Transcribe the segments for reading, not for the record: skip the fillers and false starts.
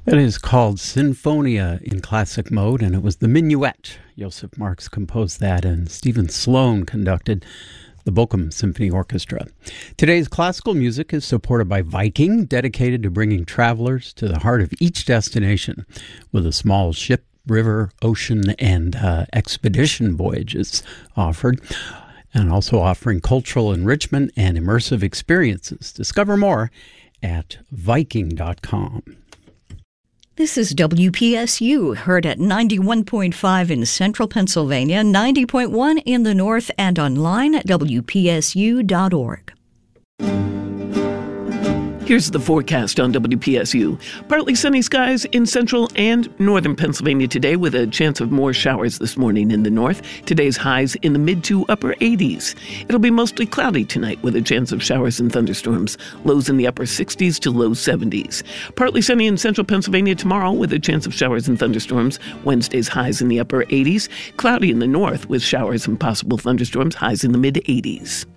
It is called Sinfonia in classic mode, and it was the Minuet. Joseph Marx composed that, and Stephen Sloan conducted the Bochum Symphony Orchestra. Today's classical music is supported by Viking, dedicated to bringing travelers to the heart of each destination with a small ship, river, ocean, and expedition voyages offered, and also offering cultural enrichment and immersive experiences. Discover more at Viking.com. This is WPSU, heard at 91.5 in central Pennsylvania, 90.1 in the north, and online at WPSU.org. Here's the forecast on WPSU. Partly sunny skies in central and northern Pennsylvania today with a chance of more showers this morning in the north. Today's highs in the mid to upper 80s. It'll be mostly cloudy tonight with a chance of showers and thunderstorms. Lows in the upper 60s to low 70s. Partly sunny in central Pennsylvania tomorrow with a chance of showers and thunderstorms. Wednesday's highs in the upper 80s. Cloudy in the north with showers and possible thunderstorms. Highs in the mid 80s.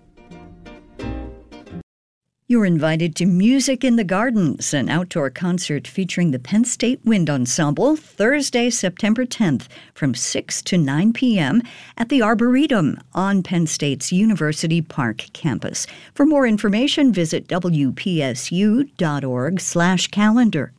You're invited to Music in the Gardens, an outdoor concert featuring the Penn State Wind Ensemble, Thursday, September 10th from 6 to 9 p.m. at the Arboretum on Penn State's University Park campus. For more information, visit WPSU.org/calendar.